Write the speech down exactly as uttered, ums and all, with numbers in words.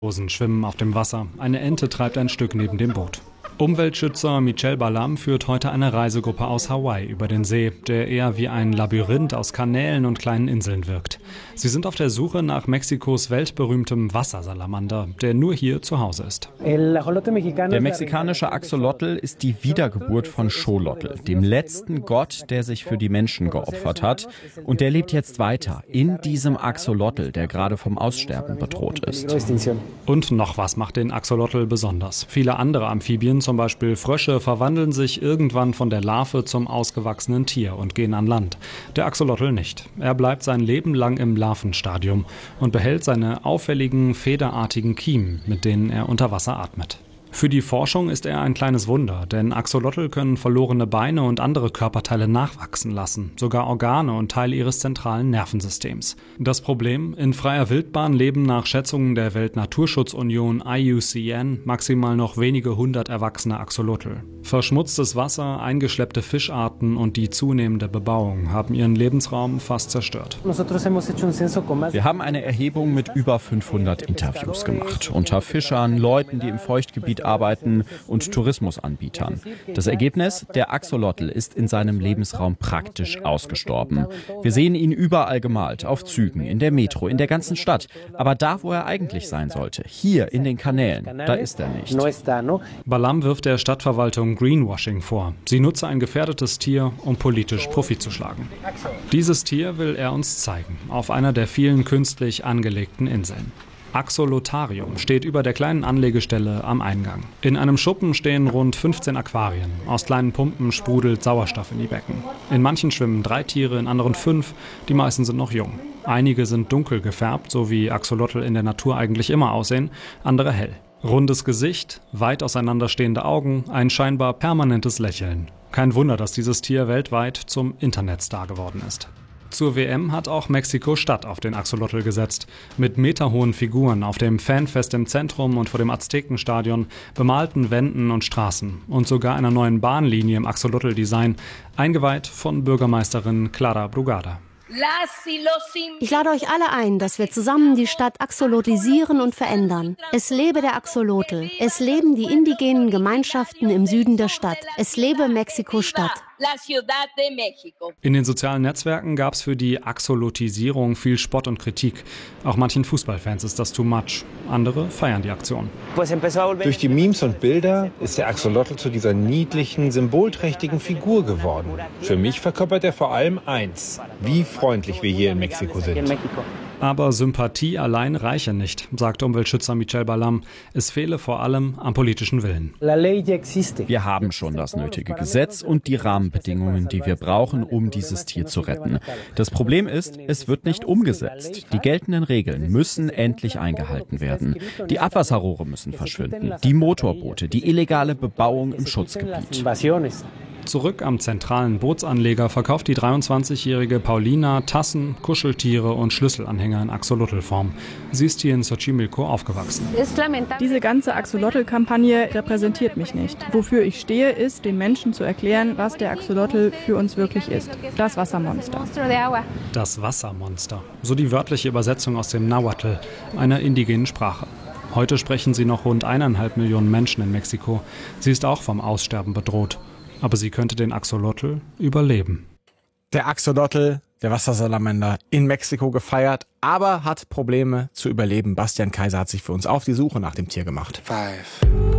Rosen schwimmen auf dem Wasser. Eine Ente treibt ein Stück neben dem Boot. Umweltschützer Michel Balam führt heute eine Reisegruppe aus Hawaii über den See, der eher wie ein Labyrinth aus Kanälen und kleinen Inseln wirkt. Sie sind auf der Suche nach Mexikos weltberühmtem Wassersalamander, der nur hier zu Hause ist. Der mexikanische Axolotl ist die Wiedergeburt von Xolotl, dem letzten Gott, der sich für die Menschen geopfert hat. Und der lebt jetzt weiter in diesem Axolotl, der gerade vom Aussterben bedroht ist. Und noch was macht den Axolotl besonders. Viele andere Amphibien, zum Beispiel Frösche, verwandeln sich irgendwann von der Larve zum ausgewachsenen Tier und gehen an Land. Der Axolotl nicht. Er bleibt sein Leben lang im Larvenstadium und behält seine auffälligen, federartigen Kiemen, mit denen er unter Wasser atmet. Für die Forschung ist er ein kleines Wunder, denn Axolotl können verlorene Beine und andere Körperteile nachwachsen lassen, sogar Organe und Teile ihres zentralen Nervensystems. Das Problem: In freier Wildbahn leben nach Schätzungen der Weltnaturschutzunion I U C N maximal noch wenige hundert erwachsene Axolotl. Verschmutztes Wasser, eingeschleppte Fischarten und die zunehmende Bebauung haben ihren Lebensraum fast zerstört. Wir haben eine Erhebung mit über fünfhundert Interviews gemacht, unter Fischern, Leuten, die im Feuchtgebiet arbeiten und Tourismusanbietern. Das Ergebnis: Der Axolotl ist in seinem Lebensraum praktisch ausgestorben. Wir sehen ihn überall gemalt, auf Zügen, in der Metro, in der ganzen Stadt. Aber da, wo er eigentlich sein sollte, hier in den Kanälen, da ist er nicht. Balam wirft der Stadtverwaltung Greenwashing vor. Sie nutze ein gefährdetes Tier, um politisch Profit zu schlagen. Dieses Tier will er uns zeigen, auf einer der vielen künstlich angelegten Inseln. Axolotarium steht über der kleinen Anlegestelle am Eingang. In einem Schuppen stehen rund fünfzehn Aquarien. Aus kleinen Pumpen sprudelt Sauerstoff in die Becken. In manchen schwimmen drei Tiere, in anderen fünf. Die meisten sind noch jung. Einige sind dunkel gefärbt, so wie Axolotl in der Natur eigentlich immer aussehen, andere hell. Rundes Gesicht, weit auseinanderstehende Augen, ein scheinbar permanentes Lächeln. Kein Wunder, dass dieses Tier weltweit zum Internetstar geworden ist. Zur W M hat auch Mexiko-Stadt auf den Axolotl gesetzt. Mit meterhohen Figuren auf dem Fanfest im Zentrum und vor dem Aztekenstadion, bemalten Wänden und Straßen und sogar einer neuen Bahnlinie im Axolotl-Design, eingeweiht von Bürgermeisterin Clara Brugada. Ich lade euch alle ein, dass wir zusammen die Stadt axolotisieren und verändern. Es lebe der Axolotl. Es leben die indigenen Gemeinschaften im Süden der Stadt. Es lebe Mexiko-Stadt. In den sozialen Netzwerken gab es für die Axolotisierung viel Spott und Kritik. Auch manchen Fußballfans ist das too much. Andere feiern die Aktion. Durch die Memes und Bilder ist der Axolotl zu dieser niedlichen, symbolträchtigen Figur geworden. Für mich verkörpert er vor allem eins: wie freundlich wir hier in Mexiko sind. Aber Sympathie allein reiche nicht, sagt Umweltschützer Michel Balam. Es fehle vor allem am politischen Willen. Wir haben schon das nötige Gesetz und die Rahmenbedingungen, die wir brauchen, um dieses Tier zu retten. Das Problem ist, es wird nicht umgesetzt. Die geltenden Regeln müssen endlich eingehalten werden. Die Abwasserrohre müssen verschwinden, die Motorboote, die illegale Bebauung im Schutzgebiet. Zurück am zentralen Bootsanleger verkauft die dreiundzwanzigjährige Paulina Tassen, Kuscheltiere und Schlüsselanhänger in Axolotl-Form. Sie ist hier in Xochimilco aufgewachsen. Diese ganze Axolotl-Kampagne repräsentiert mich nicht. Wofür ich stehe, ist, den Menschen zu erklären, was der Axolotl für uns wirklich ist. Das Wassermonster. Das Wassermonster. So die wörtliche Übersetzung aus dem Nahuatl, einer indigenen Sprache. Heute sprechen sie noch rund eineinhalb Millionen Menschen in Mexiko. Sie ist auch vom Aussterben bedroht. Aber sie könnte den Axolotl überleben. Der Axolotl, der Wassersalamander, in Mexiko gefeiert, aber hat Probleme zu überleben. Bastian Kaiser hat sich für uns auf die Suche nach dem Tier gemacht. Five.